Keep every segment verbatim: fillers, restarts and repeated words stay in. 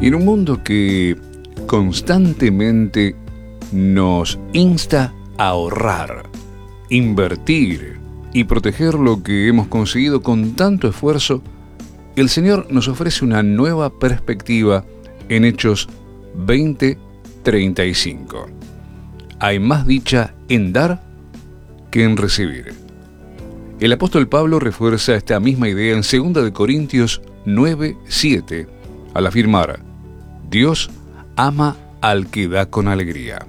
Y en un mundo que constantemente nos insta a ahorrar, invertir y proteger lo que hemos conseguido con tanto esfuerzo, el Señor nos ofrece una nueva perspectiva en Hechos veinte treinta y cinco. Hay más dicha en dar que en recibir. El apóstol Pablo refuerza esta misma idea en segunda de Corintios nueve siete al afirmar: Dios ama al que da con alegría.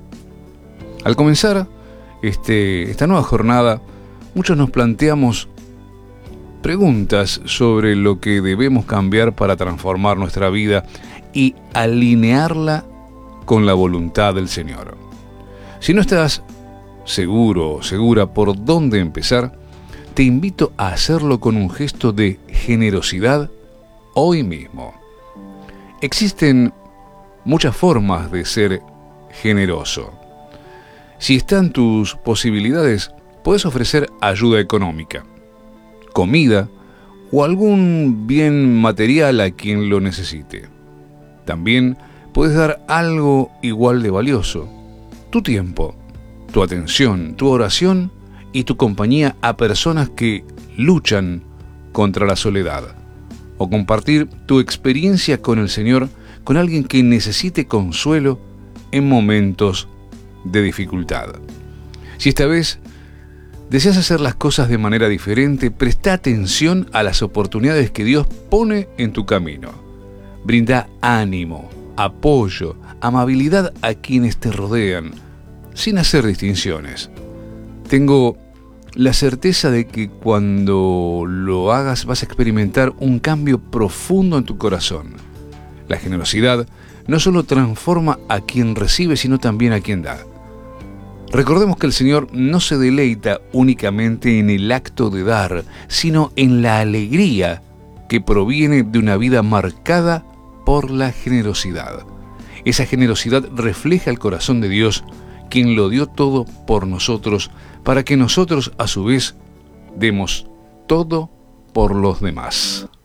Al comenzar este, esta nueva jornada, muchos nos planteamos preguntas sobre lo que debemos cambiar para transformar nuestra vida y alinearla con la voluntad del Señor. Si no estás seguro o segura por dónde empezar, te invito a hacerlo con un gesto de generosidad hoy mismo. Existen muchas formas de ser generoso. Si están tus posibilidades, puedes ofrecer ayuda económica, comida o algún bien material a quien lo necesite. También puedes dar algo igual de valioso: tu tiempo, tu atención, tu oración y tu compañía a personas que luchan contra la soledad, o compartir tu experiencia con el Señor con alguien que necesite consuelo en momentos de dificultad. Si esta vez deseas hacer las cosas de manera diferente, presta atención a las oportunidades que Dios pone en tu camino. Brinda ánimo, apoyo, amabilidad a quienes te rodean, sin hacer distinciones. Tengo la certeza de que cuando lo hagas vas a experimentar un cambio profundo en tu corazón. La generosidad no solo transforma a quien recibe, sino también a quien da. Recordemos que el Señor no se deleita únicamente en el acto de dar, sino en la alegría que proviene de una vida marcada por la generosidad. Esa generosidad refleja el corazón de Dios, quien lo dio todo por nosotros, para que nosotros a su vez demos todo por los demás.